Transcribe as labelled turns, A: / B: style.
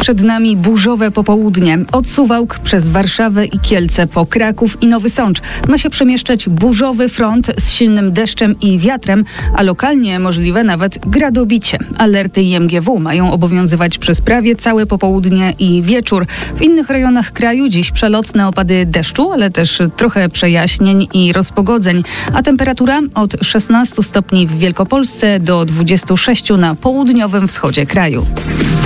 A: Przed nami burzowe popołudnie. Od Suwałk przez Warszawę i Kielce po Kraków i Nowy Sącz ma się przemieszczać burzowy front z silnym deszczem i wiatrem, a lokalnie możliwe nawet gradobicie. Alerty IMGW mają obowiązywać przez prawie całe popołudnie i wieczór. W innych rejonach kraju dziś przelotne opady deszczu, ale też trochę przejaśnień i rozpogodzeń, a temperatura od 16 stopni w Wielkopolsce do 26 na południowym wschodzie kraju.